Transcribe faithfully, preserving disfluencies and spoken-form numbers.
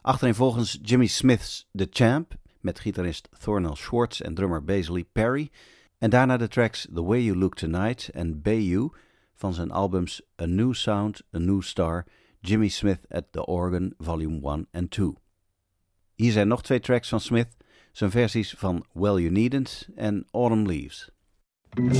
Achtereenvolgens Jimmy Smith's The Champ met gitarist Thornell Schwartz en drummer Basil Perry. En daarna de tracks The Way You Look Tonight en Bayou van zijn albums A New Sound, A New Star, Jimmy Smith at the Organ Volume one en two. Hier zijn nog twee tracks van Smith, zijn versies van Well You Needn't en Autumn Leaves.